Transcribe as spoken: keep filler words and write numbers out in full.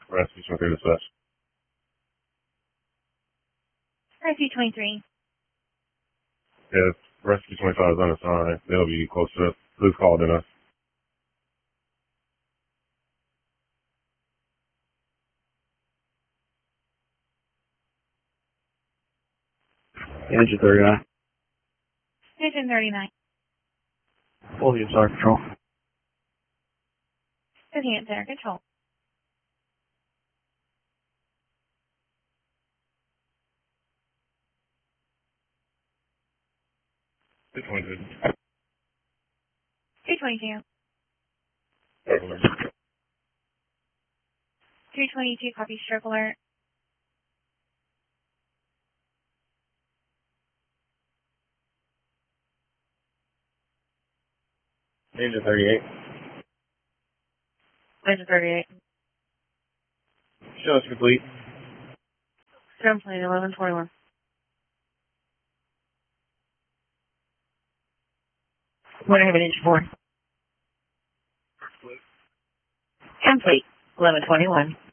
Rescue twenty-three dispatch. Rescue twenty-three. If Rescue twenty-five is unassigned, they'll be closer. Who's called in us? Engine thirty-nine. Engine thirty-nine. Fully inside control. Enhanced center control. two twenty-two. two twenty-two. two twenty-two, copy stroke alert. Engine thirty-eight. Engine thirty-eight. Show us complete. Storm plane eleven twenty-one. What I have an engine for? Complete. eleven twenty-one.